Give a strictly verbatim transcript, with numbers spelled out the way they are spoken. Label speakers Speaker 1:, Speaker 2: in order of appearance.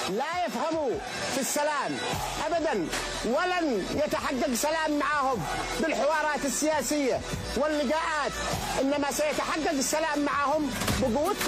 Speaker 1: لا يفهموا في السلام أبدا، ولن يتحقق سلام معهم بالحوارات السياسية واللقاءات، إنما سيتحقق السلام معهم بقوة